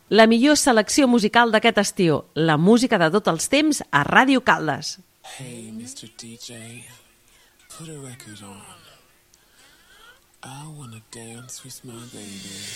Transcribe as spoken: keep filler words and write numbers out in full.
La millor selecció musical d'aquest estiu, la música de tots els temps a Ràdio Caldes. Hey, mister D J, put a record on. I wanna dance with my baby.